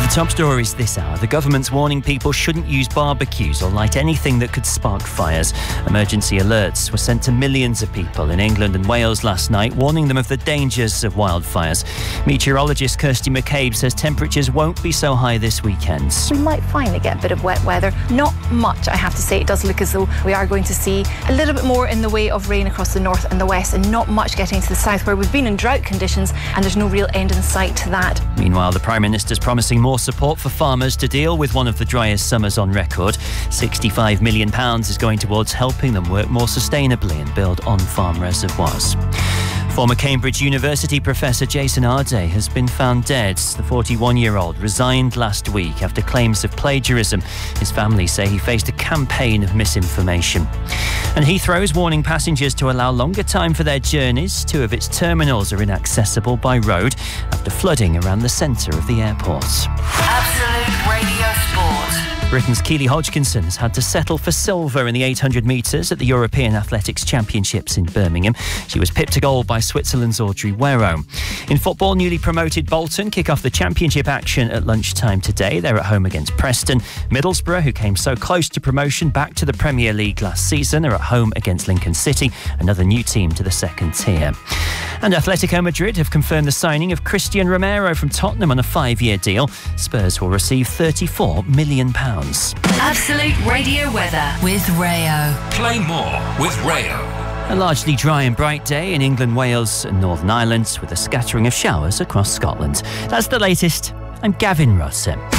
Top stories this hour. The government's warning people shouldn't use barbecues or light anything that could spark fires. Emergency alerts were sent to millions of people in England and Wales last night, warning them of the dangers of wildfires. Meteorologist Kirsty McCabe says temperatures won't be so high this weekend. We might finally get a bit of wet weather. Not much, I have to say. It does look as though we are going to see a little bit more in the way of rain across the north and the west, and not much getting to the south, where we've been in drought conditions and there's no real end in sight to that. Meanwhile, the Prime Minister's promising more support for farmers to deal with one of the driest summers on record. £65 million is going towards helping them work more sustainably and build on-farm reservoirs. Former Cambridge University professor Jason Arday has been found dead. The 41-year-old resigned last week after claims of plagiarism. His family say he faced a campaign of misinformation. And Heathrow is warning passengers to allow longer time for their journeys. 2 of its terminals are inaccessible by road after flooding around the centre of the airport. Absolute Radio Sport. Britain's Keely Hodgkinson has had to settle for silver in the 800 metres at the European Athletics Championships in Birmingham. She was pipped to gold by Switzerland's Audrey Werrow. In football, newly promoted Bolton kick off the championship action at lunchtime today. They're at home against Preston. Middlesbrough, who came so close to promotion back to the Premier League last season, are at home against Lincoln City, another new team to the second tier. And Atletico Madrid have confirmed the signing of Christian Romero from Tottenham on a 5-year deal. Spurs will receive £34 million. Absolute Radio weather with Rayo. Play more with Rayo. A largely dry and bright day in England, Wales and Northern Ireland, with a scattering of showers across Scotland. That's the latest. I'm Gavin Russell.